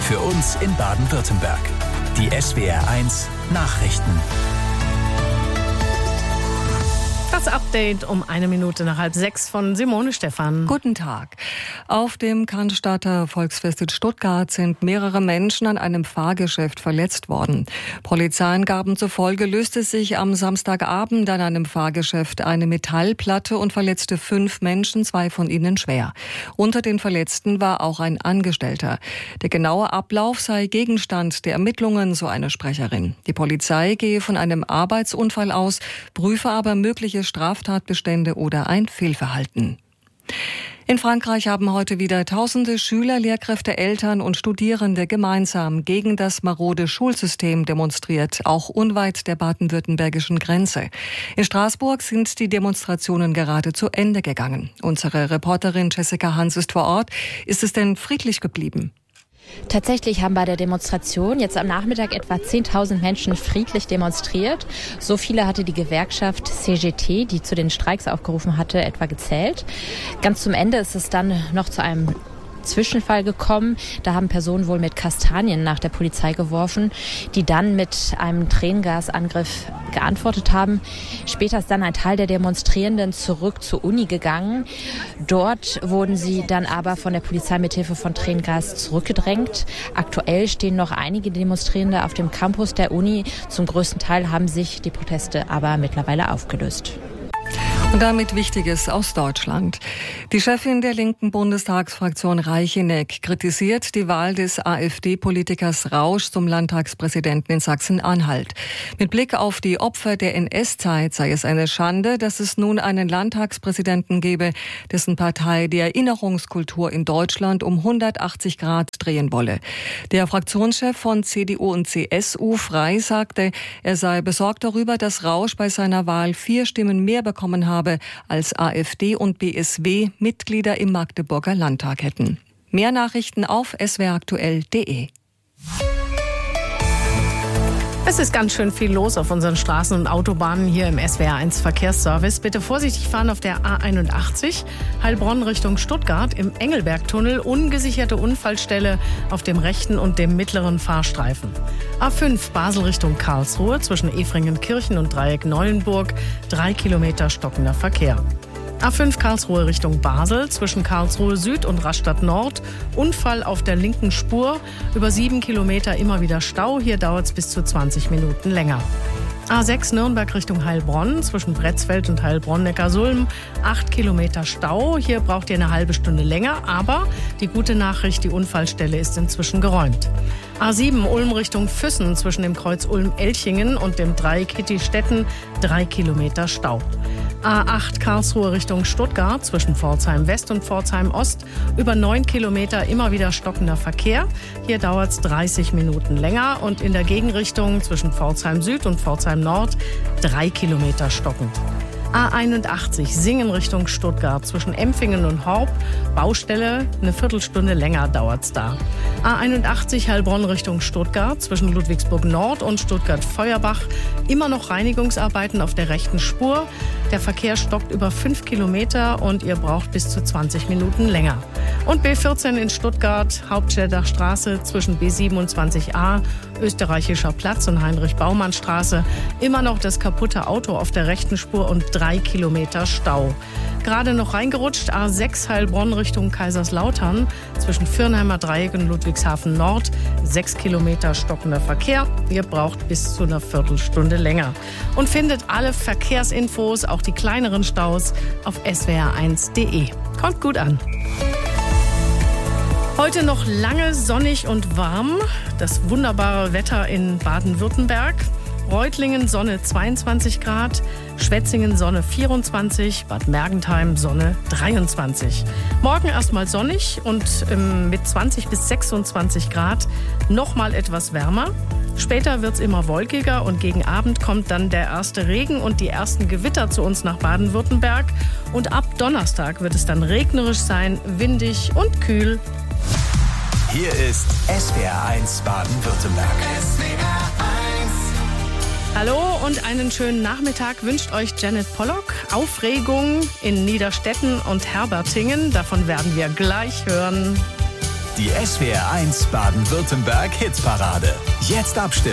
Für uns in Baden-Württemberg. Die SWR1 Nachrichten. Das Update um 5:01 von Simone Stephan. Guten Tag. Auf dem Cannstatter Volksfest in Stuttgart sind mehrere Menschen an einem Fahrgeschäft verletzt worden. Polizeiangaben zufolge löste sich am Samstagabend an einem Fahrgeschäft eine Metallplatte und verletzte 5 Menschen, 2 von ihnen schwer. Unter den Verletzten war auch ein Angestellter. Der genaue Ablauf sei Gegenstand der Ermittlungen, so eine Sprecherin. Die Polizei gehe von einem Arbeitsunfall aus, prüfe aber mögliche Straftatbestände oder ein Fehlverhalten. In Frankreich haben heute wieder tausende Schüler, Lehrkräfte, Eltern und Studierende gemeinsam gegen das marode Schulsystem demonstriert, auch unweit der baden-württembergischen Grenze. In Straßburg sind die Demonstrationen gerade zu Ende gegangen. Unsere Reporterin Jessica Hans ist vor Ort. Ist es denn friedlich geblieben? Tatsächlich haben bei der Demonstration jetzt am Nachmittag etwa 10.000 Menschen friedlich demonstriert. So viele hatte die Gewerkschaft CGT, die zu den Streiks aufgerufen hatte, etwa gezählt. Ganz zum Ende ist es dann noch zu einem Zwischenfall gekommen. Da haben Personen wohl mit Kastanien nach der Polizei geworfen, die dann mit einem Tränengasangriff geantwortet haben. Später ist dann ein Teil der Demonstrierenden zurück zur Uni gegangen. Dort wurden sie dann aber von der Polizei mit Hilfe von Tränengas zurückgedrängt. Aktuell stehen noch einige Demonstrierende auf dem Campus der Uni. Zum größten Teil haben sich die Proteste aber mittlerweile aufgelöst. Und damit Wichtiges aus Deutschland. Die Chefin der linken Bundestagsfraktion Reicheneck kritisiert die Wahl des AfD-Politikers Rausch zum Landtagspräsidenten in Sachsen-Anhalt. Mit Blick auf die Opfer der NS-Zeit sei es eine Schande, dass es nun einen Landtagspräsidenten gebe, dessen Partei die Erinnerungskultur in Deutschland um 180 Grad drehen wolle. Der Fraktionschef von CDU und CSU, Frey, sagte, er sei besorgt darüber, dass Rausch bei seiner Wahl 4 Stimmen mehr bekommen habe, als AfD und BSW Mitglieder im Magdeburger Landtag hätten. Mehr Nachrichten auf swraktuell.de. Es ist ganz schön viel los auf unseren Straßen und Autobahnen hier im SWR1 Verkehrsservice. Bitte vorsichtig fahren auf der A81, Heilbronn Richtung Stuttgart, im Engelbergtunnel, ungesicherte Unfallstelle auf dem rechten und dem mittleren Fahrstreifen. A5 Basel Richtung Karlsruhe, zwischen Efringenkirchen und Dreieck Neuenburg, 3 Kilometer stockender Verkehr. A5 Karlsruhe Richtung Basel, zwischen Karlsruhe Süd und Rastatt Nord, Unfall auf der linken Spur, über 7 Kilometer immer wieder Stau, hier dauert es bis zu 20 Minuten länger. A6 Nürnberg Richtung Heilbronn, zwischen Bretzfeld und Heilbronn-Neckarsulm, 8 Kilometer Stau, hier braucht ihr eine halbe Stunde länger, aber die gute Nachricht, die Unfallstelle ist inzwischen geräumt. A7 Ulm Richtung Füssen, zwischen dem Kreuz Ulm-Elchingen und dem Dreieck Hitti-Stetten, 3 Kilometer Stau. A8 Karlsruhe Richtung Stuttgart, zwischen Pforzheim West und Pforzheim Ost, über 9 Kilometer immer wieder stockender Verkehr. Hier dauert es 30 Minuten länger und in der Gegenrichtung zwischen Pforzheim Süd und Pforzheim Nord 3 Kilometer stockend. A81 Singen Richtung Stuttgart, zwischen Empfingen und Horb, Baustelle, eine Viertelstunde länger dauert's da. A81 Heilbronn Richtung Stuttgart, zwischen Ludwigsburg Nord und Stuttgart-Feuerbach, immer noch Reinigungsarbeiten auf der rechten Spur. Der Verkehr stockt über 5 Kilometer und ihr braucht bis zu 20 Minuten länger. Und B14 in Stuttgart, Hauptstädter Straße zwischen B27a, Österreichischer Platz und Heinrich-Baumann-Straße, immer noch das kaputte Auto auf der rechten Spur und 3 Kilometer Stau. Gerade noch reingerutscht, A6 Heilbronn Richtung Kaiserslautern, zwischen Fürnheimer Dreieck und Ludwigshafen Nord, 6 Kilometer stockender Verkehr. Ihr braucht bis zu einer Viertelstunde länger. Und findet alle Verkehrsinfos, auch die kleineren Staus, auf swr1.de. Kommt gut an. Heute noch lange sonnig und warm. Das wunderbare Wetter in Baden-Württemberg. Reutlingen Sonne 22 Grad, Schwetzingen Sonne 24, Bad Mergentheim Sonne 23. Morgen erstmal sonnig und mit 20 bis 26 Grad nochmal etwas wärmer. Später wird es immer wolkiger und gegen Abend kommt dann der erste Regen und die ersten Gewitter zu uns nach Baden-Württemberg. Und ab Donnerstag wird es dann regnerisch sein, windig und kühl. Hier ist SWR1 Baden-Württemberg. Hallo und einen schönen Nachmittag wünscht euch Janet Pollock. Aufregung in Niederstetten und Herbertingen, davon werden wir gleich hören. Die Die SWR 1 Baden-Württemberg Hitparade. Jetzt abstimmen.